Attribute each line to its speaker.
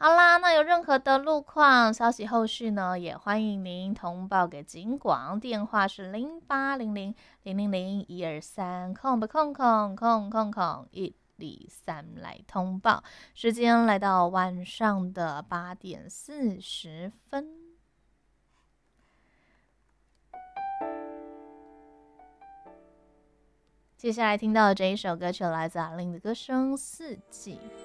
Speaker 1: 好啦，那有任何的路况消息后续呢，也欢迎您通报给警广，电话是0800000123空123来通报。时间来到晚上的8点40分。接下来听到的这一首歌曲来自阿令的歌声《四季》。